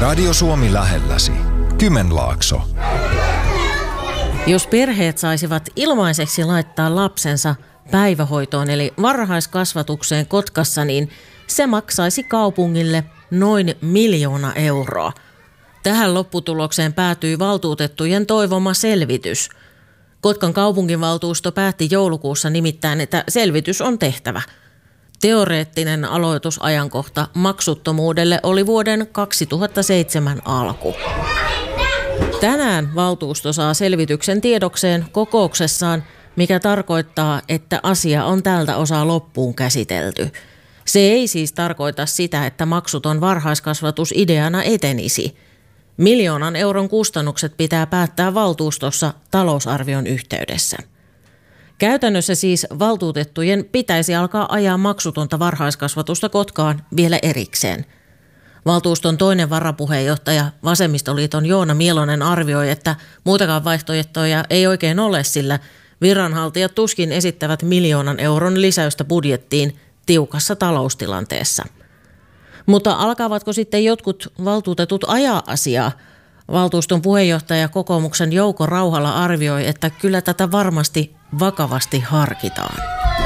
Radio Suomi lähelläsi. Kymenlaakso. Jos perheet saisivat ilmaiseksi laittaa lapsensa päivähoitoon eli varhaiskasvatukseen Kotkassa, niin se maksaisi kaupungille noin 1 miljoona euroa. Tähän lopputulokseen päätyi valtuutettujen toivoma selvitys. Kotkan kaupunginvaltuusto päätti joulukuussa nimittäin, että selvitys on tehtävä. Teoreettinen aloitusajankohta maksuttomuudelle oli vuoden 2007 alku. Tänään valtuusto saa selvityksen tiedokseen kokouksessaan, mikä tarkoittaa, että asia on tältä osaa loppuun käsitelty. Se ei siis tarkoita sitä, että maksuton varhaiskasvatus ideana etenisi. 1 miljoonan euron kustannukset pitää päättää valtuustossa talousarvion yhteydessä. Käytännössä siis valtuutettujen pitäisi alkaa ajaa maksutonta varhaiskasvatusta Kotkaan vielä erikseen. Valtuuston toinen varapuheenjohtaja, Vasemmistoliiton Joona Mielonen arvioi, että muitakaan vaihtoehtoja ei oikein ole, sillä viranhaltijat tuskin esittävät 1 miljoonan euron lisäystä budjettiin tiukassa taloustilanteessa. Mutta alkavatko sitten jotkut valtuutetut ajaa asiaa? Valtuuston puheenjohtaja kokoomuksen Jouko Rauhala arvioi, että kyllä tätä varmasti vakavasti harkitaan.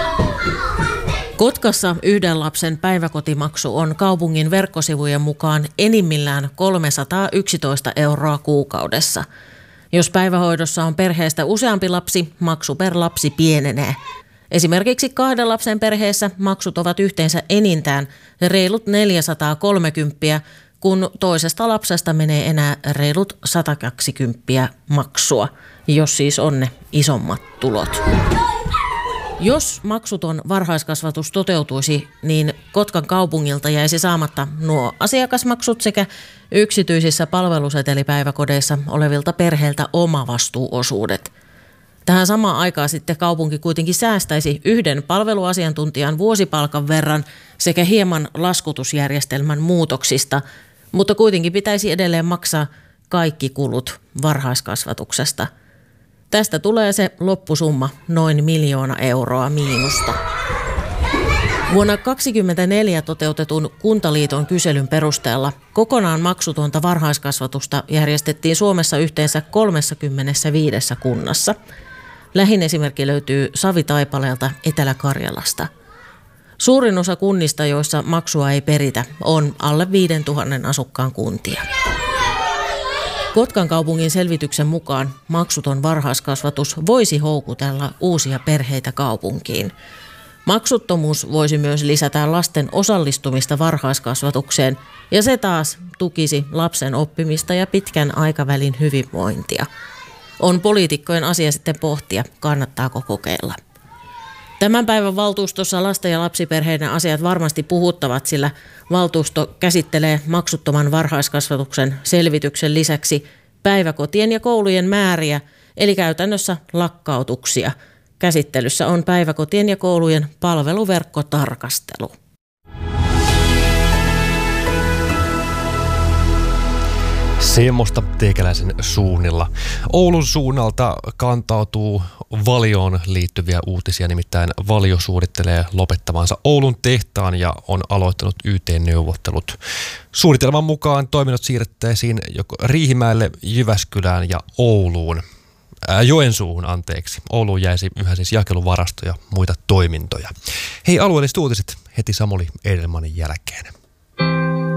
Kotkassa 1 lapsen päiväkotimaksu on kaupungin verkkosivujen mukaan enimmillään 311 euroa kuukaudessa. Jos päivähoidossa on perheestä useampi lapsi, maksu per lapsi pienenee. Esimerkiksi 2 lapsen perheessä maksut ovat yhteensä enintään reilut 430, kun toisesta lapsesta menee enää reilut 120 maksua, jos siis on ne isommat tulot. Jos maksuton varhaiskasvatus toteutuisi, niin Kotkan kaupungilta jäisi saamatta nuo asiakasmaksut sekä yksityisissä palvelusetelipäiväkodeissa olevilta perheiltä omavastuuosuudet. Tähän samaan aikaan sitten kaupunki kuitenkin säästäisi 1 palveluasiantuntijan vuosipalkan verran sekä hieman laskutusjärjestelmän muutoksista, mutta kuitenkin pitäisi edelleen maksaa kaikki kulut varhaiskasvatuksesta. Tästä tulee se loppusumma noin 1 miljoona euroa miinusta. Vuonna 2024 toteutetun Kuntaliiton kyselyn perusteella kokonaan maksutonta varhaiskasvatusta järjestettiin Suomessa yhteensä 35 kunnassa. Lähin esimerkki löytyy Savitaipaleelta Etelä-Karjalasta. Suurin osa kunnista, joissa maksua ei peritä, on alle 5 000 asukkaan kuntia. Kotkan kaupungin selvityksen mukaan maksuton varhaiskasvatus voisi houkutella uusia perheitä kaupunkiin. Maksuttomuus voisi myös lisätä lasten osallistumista varhaiskasvatukseen ja se taas tukisi lapsen oppimista ja pitkän aikavälin hyvinvointia. On poliitikkojen asia sitten pohtia, kannattaako kokeilla. Tämän päivän valtuustossa lasten ja lapsiperheiden asiat varmasti puhuttavat, sillä valtuusto käsittelee maksuttoman varhaiskasvatuksen selvityksen lisäksi päiväkotien ja koulujen määriä, eli käytännössä lakkautuksia. Käsittelyssä on päiväkotien ja koulujen palveluverkkotarkastelu. Semmoista teikäläisen suunnilla. Oulun suunnalta kantautuu Valioon liittyviä uutisia, nimittäin Valio suunnittelee lopettavansa Oulun tehtaan ja on aloittanut YT-neuvottelut. Suunnitelman mukaan toiminnot siirrettäisiin joko Riihimäelle, Jyväskylään ja Joensuuhun. Ouluun jäisi yhä siis jakeluvarasto ja muita toimintoja. Hei, alueelliset uutiset heti Samuli Edelmanin jälkeen.